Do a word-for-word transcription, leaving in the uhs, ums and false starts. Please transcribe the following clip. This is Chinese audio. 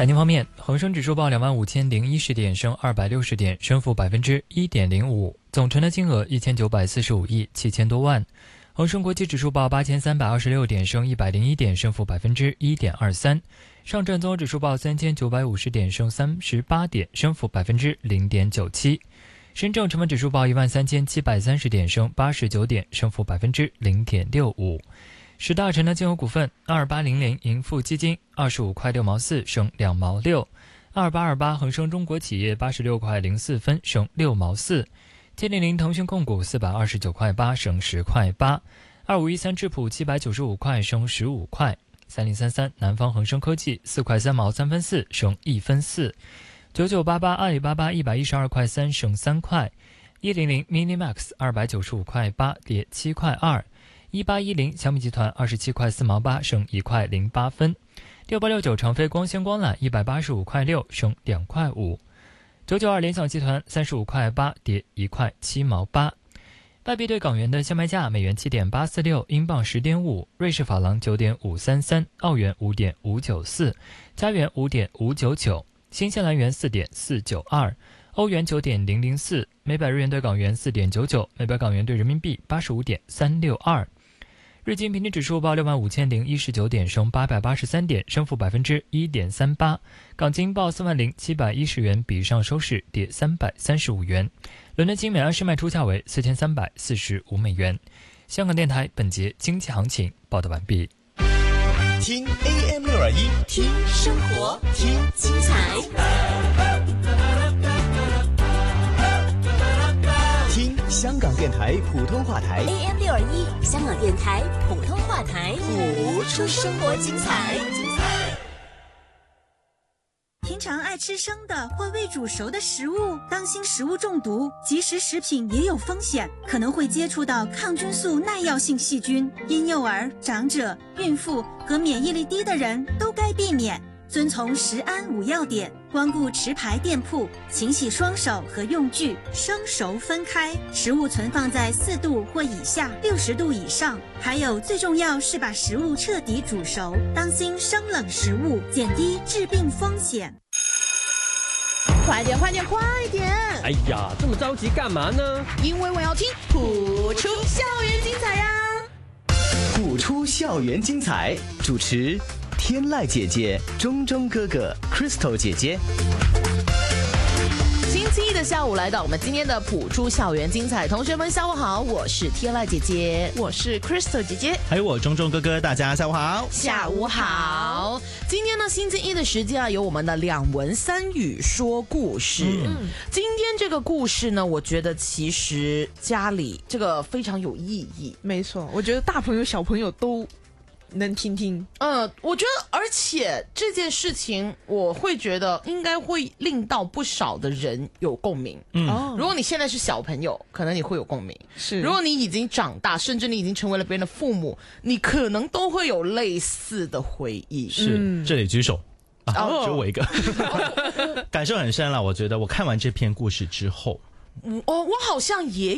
财经方面，恒生指数报两万五千零一十点，升二百六十点，升幅百分之一点零五，总成交金额一千九百四十五亿七千多万。恒生国际指数报八千三百二十六点，升一百零一点，升幅百分之一点二三。上证综合指数报三千九百五十点，升三十八点，升幅百分之零点九七。深证成分指数报一万三千七百三十点，升八十九点，升幅百分之零点六五。十大成交金额股份：二八零零盈富基金二十五块六毛四，升两毛六；二八二八恒生中国企业八十六块零四分，升六毛四；七零零腾讯控股四百二十九块八，升十块八；二五一三智普七百九十五块，升十五块；三零三三南方恒生科技四块三毛三分四，升一分四；九九八八阿里巴巴一百一十二块三，升三块；一零零 Minimax 二百九十五块八，跌七块二。一八一零小米集团二十七块四毛八，升一块零八分；六八六九长飞光纤光缆一百八十五块六，升两块五；九九二联想集团三十五块八，跌一块七毛八。外币对港元的现卖价：美元七点八四六，英镑十点五，瑞士法郎九点五三三，澳元五点五九四，加元五点五九九，新西兰元四点四九二，欧元九点零零四，每百日元对港元四点九九，每百港元对人民币八十五点三六二。日经平均指数报六万五千零一十九点，升八百八十三点，升幅百分之一点三八。港金报四万零七百一十元，比上收市跌三百三十五元。伦敦金每盎司卖出价为四千三百四十五美元。香港电台本节经济行情报道完毕。 听 A M 六二一， 听生活，听精彩。 听香港电台普通话台 A M 六二一，香港电台普通话台， 谱出生活精彩。 平常爱吃生的或未煮熟的食物，当心食物中毒。即食食品也有风险，可能会接触到抗菌素耐药性细菌，婴幼儿、长者、孕妇和免疫力低的人都该避免。遵从食安五要点，光顾持牌店铺，勤洗双手和用具，生熟分开，食物存放在四度或以下，六十度以上。还有最重要是把食物彻底煮熟，当心生冷食物，减低致病风险。 快点快点快点！ 哎呀，这么着急干嘛呢？ 因为我要听谱出校园精彩呀！ 谱出校园精彩，主持天籁姐姐、钟钟哥哥、Crystal 姐姐。 星期一的下午来到我们今天的谱出校园精彩，同学们下午好，我是天籁姐姐， 我是 Crystal 姐姐， 还有我钟钟哥哥，大家下午好。 下午好。今天呢，星期一的时间啊，有我们的两文三语说故事。嗯，今天这个故事呢，我觉得其实家里这个非常有意义。 没错，我觉得大朋友小朋友都能听听。 呃，我觉得，而且这件事情，我会觉得应该会令到不少的人有共鸣。嗯，如果你现在是小朋友，可能你会有共鸣； 是， 如果你已经长大，甚至你已经成为了别人的父母，你可能都会有类似的回忆。 是，嗯、这里举手。啊， 哦、 只有我一个，感受很深了。我觉得我看完这篇故事之后， 哦，我好像也